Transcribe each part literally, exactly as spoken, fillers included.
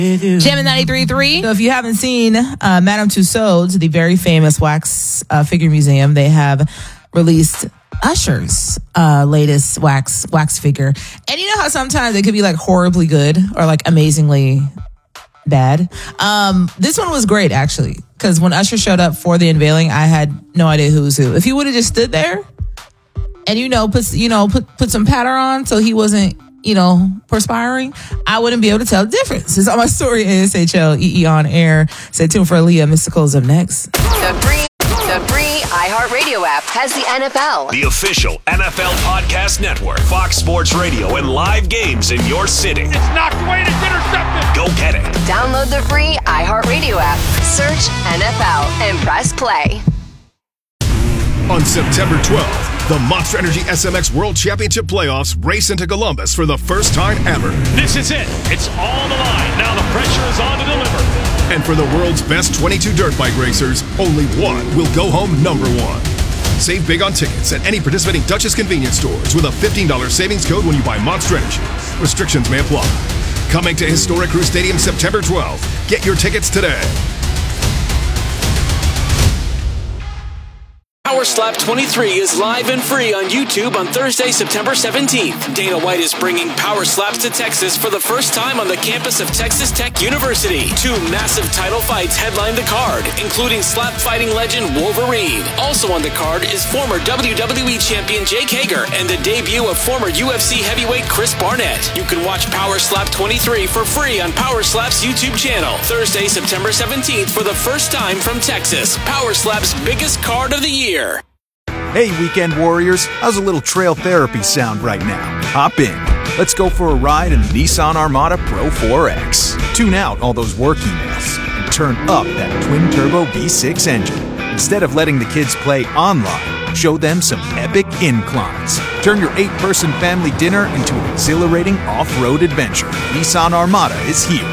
Jammin' ninety-three point three. So if you haven't seen uh, Madame Tussauds, the very famous wax uh, figure museum, they have released Usher's uh, latest wax wax figure. And you know how sometimes it could be like horribly good or like amazingly bad? Um, this one was great, actually, because when Usher showed up for the unveiling, I had no idea who was who. If he would have just stood there and, you know, put, you know, put, put some patter on so he wasn't, you know, perspiring, I wouldn't be able to tell the difference. It's on my story, A S H L E E on air. Stay tuned for Aaliyah. Mystical up next. The free, the free iHeartRadio app has the N F L. The official N F L podcast network, Fox Sports Radio, and live games in your city. It's knocked away and it's intercepted. Go get it. Download the free iHeartRadio app. Search N F L and press play. On September twelfth, the Monster Energy S M X World Championship Playoffs race into Columbus for the first time ever. This is it. It's all on the line. Now the pressure is on to deliver. And for the world's best twenty-two dirt bike racers, only one will go home number one. Save big on tickets at any participating Duchess convenience stores with a fifteen dollars savings code when you buy Monster Energy. Restrictions may apply. Coming to historic Crew Stadium September twelfth. Get your tickets today. Power Slap twenty-three is live and free on YouTube on Thursday, September seventeenth. Dana White is bringing Power Slaps to Texas for the first time on the campus of Texas Tech University. Two massive title fights headline the card, including slap fighting legend Wolverine. Also on the card is former W W E champion Jake Hager and the debut of former U F C heavyweight Chris Barnett. You can watch Power Slap twenty-three for free on Power Slap's YouTube channel. Thursday, September seventeenth for the first time from Texas. Power Slap's biggest card of the year. Hey, Weekend Warriors, how's a little trail therapy sound right now? Hop in. Let's go for a ride in the Nissan Armada Pro four X. Tune out all those work emails and turn up that twin-turbo V six engine. Instead of letting the kids play online, show them some epic inclines. Turn your eight-person family dinner into an exhilarating off-road adventure. Nissan Armada is here.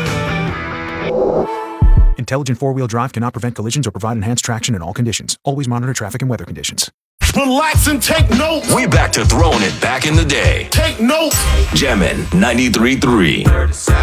Intelligent four-wheel drive cannot prevent collisions or provide enhanced traction in all conditions. Always monitor traffic and weather conditions. Relax and take notes. We back to throwing it back in the day. Take notes. Jammin' ninety-three point three.